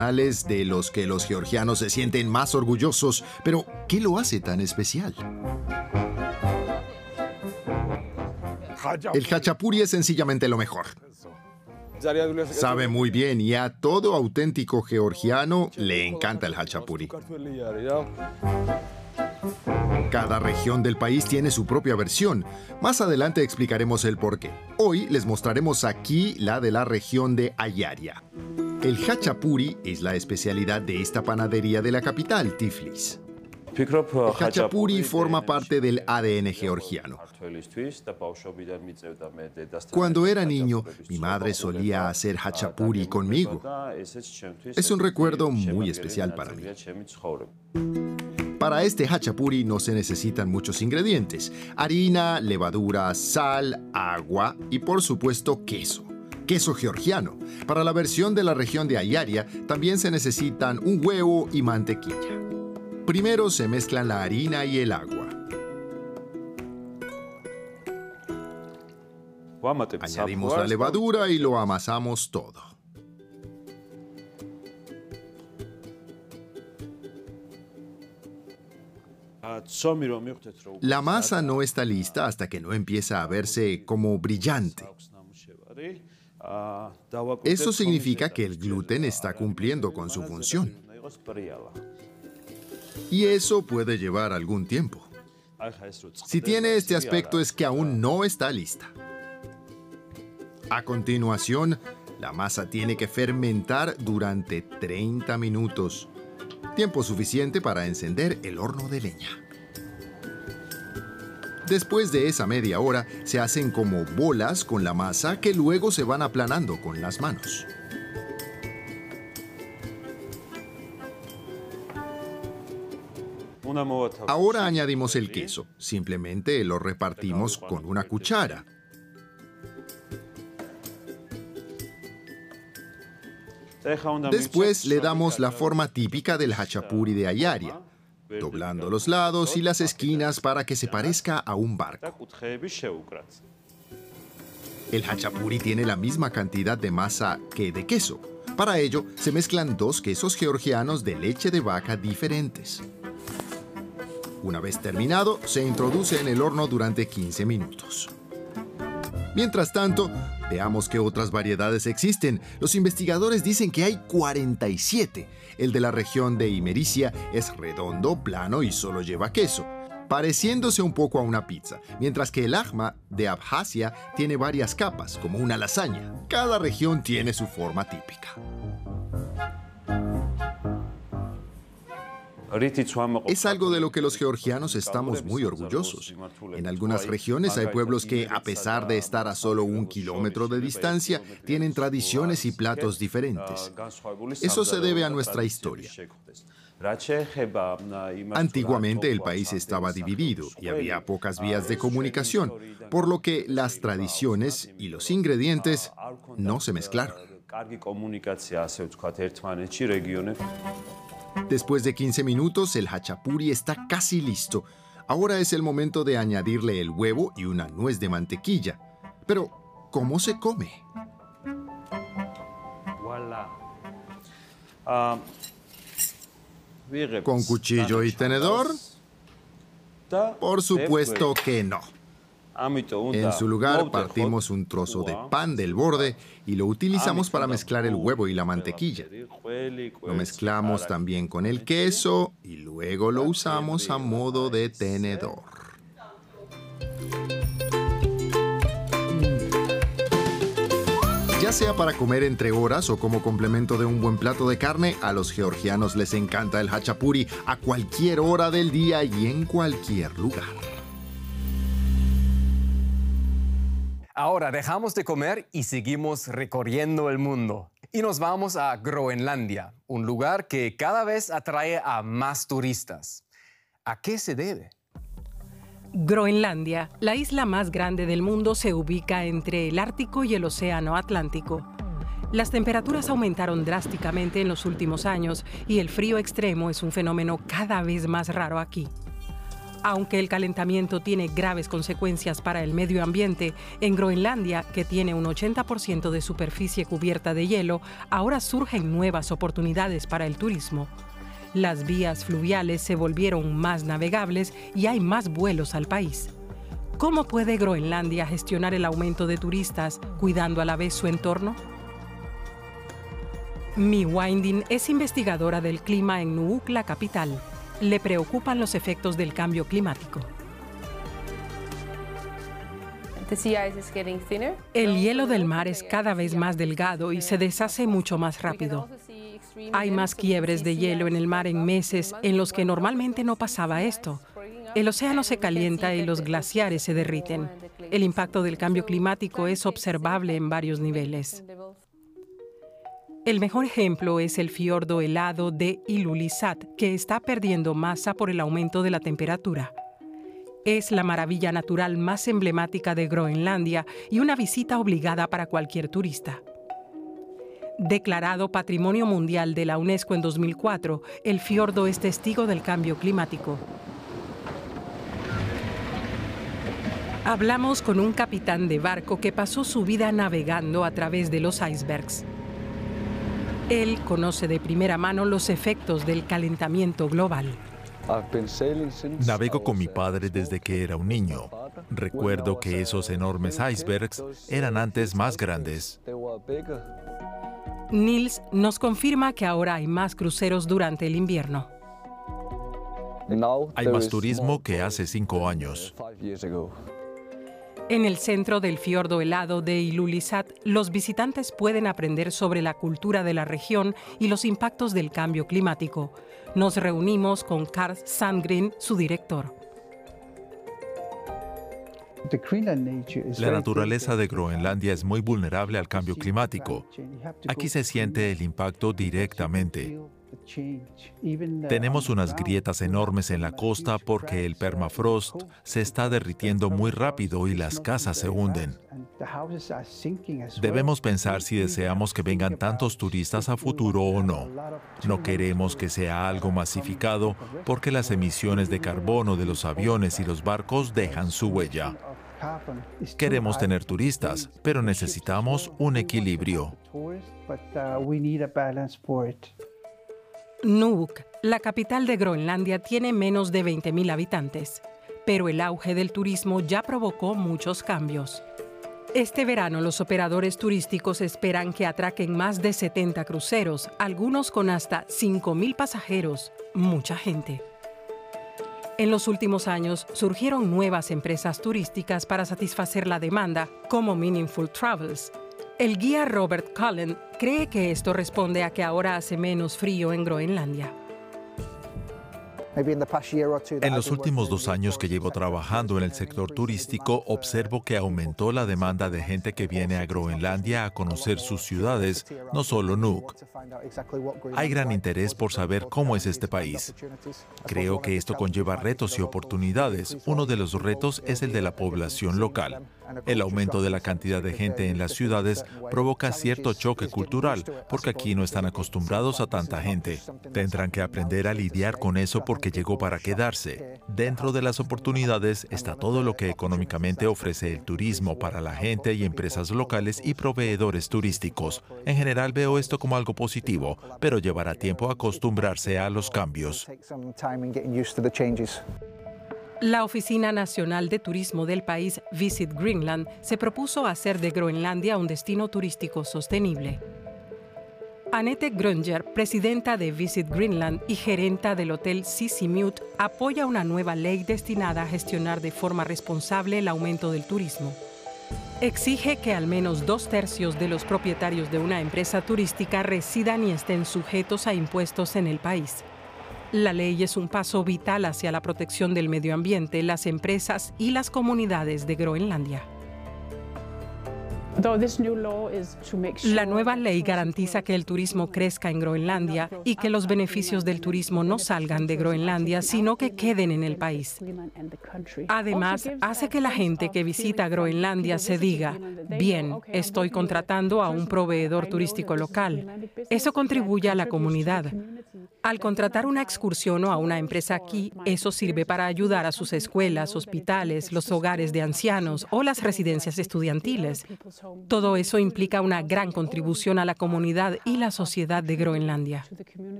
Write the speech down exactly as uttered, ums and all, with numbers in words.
de los que los georgianos se sienten más orgullosos, pero ¿qué lo hace tan especial? El hachapuri es sencillamente lo mejor. Sabe muy bien y a todo auténtico georgiano le encanta el hachapuri. Cada región del país tiene su propia versión. Más adelante explicaremos el porqué. Hoy les mostraremos aquí la de la región de Ayaria. El hachapuri es la especialidad de esta panadería de la capital, Tiflis. El hachapuri forma parte del A D N georgiano. Cuando era niño, mi madre solía hacer hachapuri conmigo. Es un recuerdo muy especial para mí. Para este hachapuri no se necesitan muchos ingredientes: harina, levadura, sal, agua y por supuesto queso. Queso georgiano. Para la versión de la región de Ayaria también se necesitan un huevo y mantequilla. Primero se mezclan la harina y el agua. Añadimos la levadura y lo amasamos todo. La masa no está lista hasta que no empieza a verse como brillante. Eso significa que el gluten está cumpliendo con su función. Y eso puede llevar algún tiempo. Si tiene este aspecto es que aún no está lista. A continuación, la masa tiene que fermentar durante treinta minutos. Tiempo suficiente para encender el horno de leña. Después de esa media hora, se hacen como bolas con la masa que luego se van aplanando con las manos. Ahora añadimos el queso. Simplemente lo repartimos con una cuchara. Después le damos la forma típica del hachapuri de Ayaria, doblando los lados y las esquinas para que se parezca a un barco. El hachapuri tiene la misma cantidad de masa que de queso. Para ello, se mezclan dos quesos georgianos de leche de vaca diferentes. Una vez terminado, se introduce en el horno durante quince minutos. Mientras tanto, veamos qué otras variedades existen. Los investigadores dicen que hay cuarenta y siete. El de la región de Imericia es redondo, plano y solo lleva queso, pareciéndose un poco a una pizza, mientras que el Akhma de Abjasia tiene varias capas, como una lasaña. Cada región tiene su forma típica. Es algo de lo que los georgianos estamos muy orgullosos. En algunas regiones hay pueblos que, a pesar de estar a solo un kilómetro de distancia, tienen tradiciones y platos diferentes. Eso se debe a nuestra historia. Antiguamente el país estaba dividido y había pocas vías de comunicación, por lo que las tradiciones y los ingredientes no se mezclaron. Después de quince minutos, el hachapuri está casi listo. Ahora es el momento de añadirle el huevo y una nuez de mantequilla. Pero, ¿cómo se come? ¿Con cuchillo y tenedor? Por supuesto que no. En su lugar, partimos un trozo de pan del borde y lo utilizamos para mezclar el huevo y la mantequilla. Lo mezclamos también con el queso y luego lo usamos a modo de tenedor. Ya sea para comer entre horas o como complemento de un buen plato de carne, a los georgianos les encanta el hachapuri a cualquier hora del día y en cualquier lugar. Ahora dejamos de comer y seguimos recorriendo el mundo. Y nos vamos a Groenlandia, un lugar que cada vez atrae a más turistas. ¿A qué se debe? Groenlandia, la isla más grande del mundo, se ubica entre el Ártico y el Océano Atlántico. Las temperaturas aumentaron drásticamente en los últimos años y el frío extremo es un fenómeno cada vez más raro aquí. Aunque el calentamiento tiene graves consecuencias para el medio ambiente, en Groenlandia, que tiene un ochenta por ciento de superficie cubierta de hielo, ahora surgen nuevas oportunidades para el turismo. Las vías fluviales se volvieron más navegables y hay más vuelos al país. ¿Cómo puede Groenlandia gestionar el aumento de turistas, cuidando a la vez su entorno? Mi Winding es investigadora del clima en Nuuk, la capital. Le preocupan los efectos del cambio climático. El hielo del mar es cada vez más delgado y se deshace mucho más rápido. Hay más quiebres de hielo en el mar en meses en los que normalmente no pasaba esto. El océano se calienta y los glaciares se derriten. El impacto del cambio climático es observable en varios niveles. El mejor ejemplo es el fiordo helado de Ilulissat, que está perdiendo masa por el aumento de la temperatura. Es la maravilla natural más emblemática de Groenlandia y una visita obligada para cualquier turista. Declarado Patrimonio Mundial de la UNESCO en dos mil cuatro, el fiordo es testigo del cambio climático. Hablamos con un capitán de barco que pasó su vida navegando a través de los icebergs. Él conoce de primera mano los efectos del calentamiento global. Navego con mi padre desde que era un niño. Recuerdo que esos enormes icebergs eran antes más grandes. Niels nos confirma que ahora hay más cruceros durante el invierno. Hay más turismo que hace cinco años. En el centro del fiordo helado de Ilulissat, los visitantes pueden aprender sobre la cultura de la región y los impactos del cambio climático. Nos reunimos con Carl Sandgren, su director. La naturaleza de Groenlandia es muy vulnerable al cambio climático. Aquí se siente el impacto directamente. Tenemos unas grietas enormes en la costa porque el permafrost se está derritiendo muy rápido y las casas se hunden. Debemos pensar si deseamos que vengan tantos turistas a futuro o no. No queremos que sea algo masificado porque las emisiones de carbono de los aviones y los barcos dejan su huella. Queremos tener turistas, pero necesitamos un equilibrio. Nuuk, la capital de Groenlandia, tiene menos de veinte mil habitantes, pero el auge del turismo ya provocó muchos cambios. Este verano, los operadores turísticos esperan que atraquen más de setenta cruceros, algunos con hasta cinco mil pasajeros, mucha gente. En los últimos años, surgieron nuevas empresas turísticas para satisfacer la demanda, como Meaningful Travels. El guía Robert Cullen cree que esto responde a que ahora hace menos frío en Groenlandia. En los últimos dos años que llevo trabajando en el sector turístico, observo que aumentó la demanda de gente que viene a Groenlandia a conocer sus ciudades, no solo Nuuk. Hay gran interés por saber cómo es este país. Creo que esto conlleva retos y oportunidades. Uno de los retos es el de la población local. El aumento de la cantidad de gente en las ciudades provoca cierto choque cultural, porque aquí no están acostumbrados a tanta gente. Tendrán que aprender a lidiar con eso porque llegó para quedarse. Dentro de las oportunidades está todo lo que económicamente ofrece el turismo para la gente y empresas locales y proveedores turísticos. En general veo esto como algo positivo, pero llevará tiempo acostumbrarse a los cambios. La Oficina Nacional de Turismo del país, Visit Greenland, se propuso hacer de Groenlandia un destino turístico sostenible. Annette Grunger, presidenta de Visit Greenland y gerenta del hotel Sisimiut, apoya una nueva ley destinada a gestionar de forma responsable el aumento del turismo. Exige que al menos dos tercios de los propietarios de una empresa turística residan y estén sujetos a impuestos en el país. La ley es un paso vital hacia la protección del medio ambiente, las empresas y las comunidades de Groenlandia. La nueva ley garantiza que el turismo crezca en Groenlandia y que los beneficios del turismo no salgan de Groenlandia, sino que queden en el país. Además, hace que la gente que visita Groenlandia se diga, bien, estoy contratando a un proveedor turístico local. Eso contribuye a la comunidad. Al contratar una excursión o a una empresa aquí, eso sirve para ayudar a sus escuelas, hospitales, los hogares de ancianos o las residencias estudiantiles. Todo eso implica una gran contribución a la comunidad y la sociedad de Groenlandia.